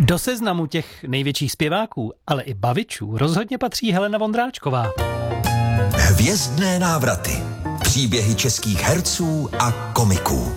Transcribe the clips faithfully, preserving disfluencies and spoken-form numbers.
Do seznamu těch největších zpěváků, ale i bavičů rozhodně patří Helena Vondráčková. Hvězdné návraty. Příběhy českých herců a komiků.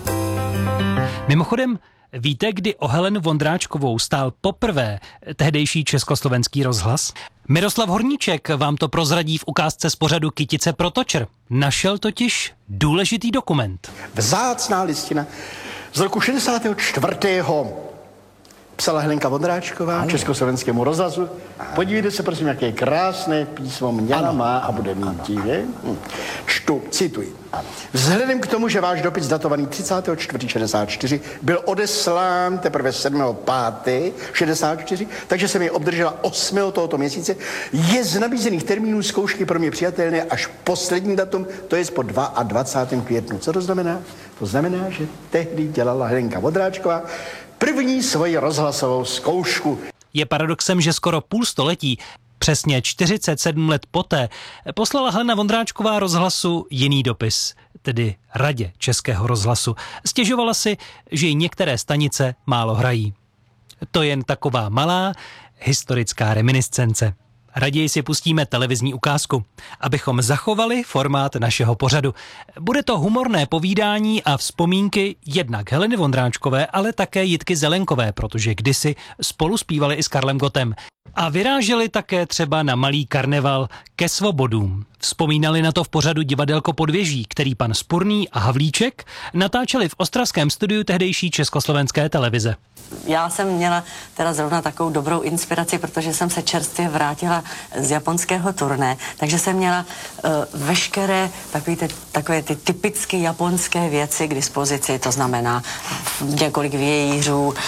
Mimochodem, víte, kdy o Helenu Vondráčkovou stál poprvé tehdejší Československý rozhlas? Miroslav Horníček vám to prozradí v ukázce z pořadu Kytice pro Točr. Našel totiž důležitý dokument. Vzácná listina z roku šedesátého čtvrtého psala Helenka Vondráčková ano. Československému rozhlasu. Podívejte se, prosím, jaké krásné písmo měla, ano. má a bude mít. Hm. Čtu, cituji. Ano. Vzhledem k tomu, že váš dopis datovaný třicátého čtvrtého šedesát čtyři byl odeslán teprve sedmého pátého šedesát čtyři, takže jsem jej obdržela osmého tohoto měsíce, je z nabízených termínů zkoušky pro mě přijatelné až poslední datum, to je po dvacátého druhého květnu. Co to znamená? To znamená, že tehdy dělala Helenka Vondráčková první svoji rozhlasovou zkoušku. Je paradoxem, že skoro půl století, přesně čtyřicet sedm let poté, poslala Helena Vondráčková rozhlasu jiný dopis, tedy Radě Českého rozhlasu. Stěžovala si, že jí některé stanice málo hrají. To jen taková malá historická reminiscence. Raději si pustíme televizní ukázku, abychom zachovali formát našeho pořadu. Bude to humorné povídání a vzpomínky jednak Heleny Vondráčkové, ale také Jitky Zelenkové, protože kdysi spolu zpívali i s Karlem Gottem. A vyráželi také třeba na malý karneval ke Svobodům. Vzpomínali na to v pořadu Divadelko pod věží, který pan Spurný a Havlíček natáčeli v ostravském studiu tehdejší Československé televize. Já jsem měla teda zrovna takovou dobrou inspiraci, protože jsem se čerstvě vrátila z japonského turné, takže jsem měla uh, veškeré takové ty, takové ty typické japonské věci k dispozici, to znamená několik vějířů, uh,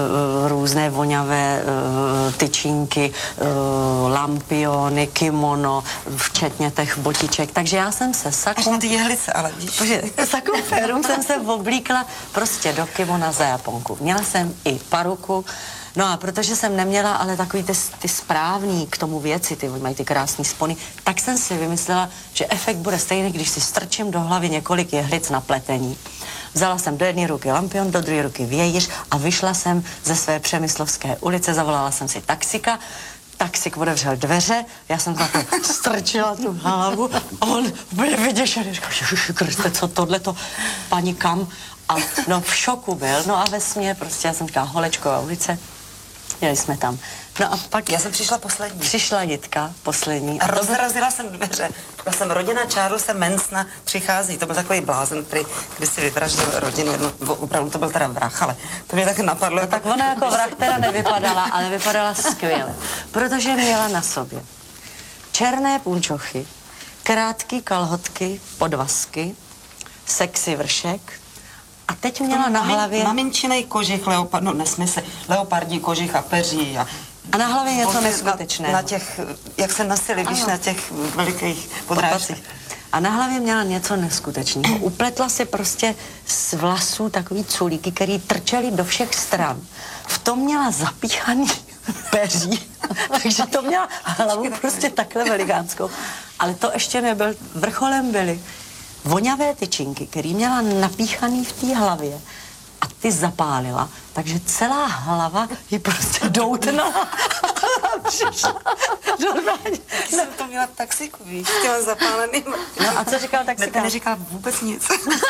různé voňavé uh, tyčínky, uh, lampiony, kimono, včetně těch botiček, takže já jsem se sakou... Až na ty jehlice, ale víš. Sakou férum jsem se oblíkla prostě do kimona za Japonku. Měla jsem i paruku, no a protože jsem neměla ale takový ty, ty správný k tomu věci, ty mají ty krásný spony, tak jsem si vymyslela, že efekt bude stejný, když si strčím do hlavy několik jehlic na pletení. Vzala jsem do jedné ruky lampion, do druhé ruky vějíř a vyšla jsem ze své Přemyslovské ulice, zavolala jsem si taxika, taxik otevřel dveře, já jsem na to strčila tu hlavu a on byl vyděšený, říkal, Ježiši Kriste, co tohleto, paní kam? A no v šoku byl, no a ve smě prostě, já jsem říkala Holečková ulice, jeli jsme tam. No a pak... Já jsem přišla poslední. Přišla Jitka, poslední. A rozrazila jsem dveře. Já jsem rodina Charlesa Mansona přichází. To byl takový blázen, který když si vyvraždil rodinu. No, opravdu to byl teda vrah, ale to mě tak napadlo. No, tak ona jako vrah teda nevypadala, ale vypadala skvěle. Protože měla na sobě černé punčochy, krátký kalhotky, podvazky, sexy vršek, a teď měla na hlavě... Maminčinej kožich, leopard, no nesmysl, leopardní kožich a peří a... A na hlavě něco neskutečného. Na, na těch, jak se nosili, víš, na těch velikých podrážcích. A na hlavě měla něco neskutečného. Upletla si prostě z vlasů takový culíky, který trčely do všech stran. V tom měla zapíchaný peří, takže to měla hlavu prostě takhle velikánskou. Ale to ještě nebyl, vrcholem byly voňavé tyčinky, který měla napíchaný v té hlavě a ty zapálila, takže celá hlava ji prostě doutnala. Přišla normálně. Jsem to měla v taxiku, víš, těma zapálenýma. No a co říkal taxika? Ten neříkal vůbec nic.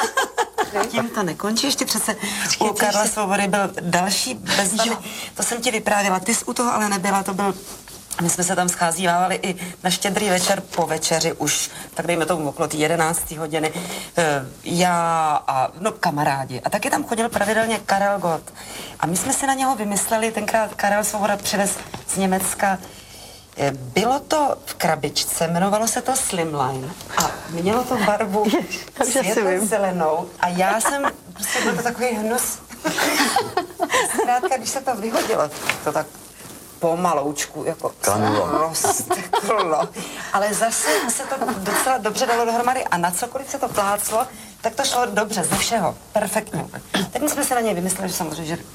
Tím to nekončí, ještě přece u Karla Svobody byl další bezvadný. To jsem ti vyprávěla, ty jsi u toho ale nebyla, to byl... My jsme se tam scházívávali i na Štědrý večer po večeři už, tak dejme tomu okolo té jedenácté hodiny, já a no, kamarádi. A taky tam chodil pravidelně Karel Gott. A my jsme si na něho vymysleli, tenkrát Karel Svoboda přivez z Německa. Bylo to v krabičce, jmenovalo se to Slimline a mělo to barvu světle-zelenou a já jsem, prostě byl to takový hnus. Zkrátka, když se to vyhodilo, to tak pomaloučku, jako rozteklo. Ale zase se to docela dobře dalo dohromady a na cokoliv se to pláclo, tak to šlo dobře, ze všeho, perfektně. Teď jsme se na něj vymysleli, že samozřejmě, že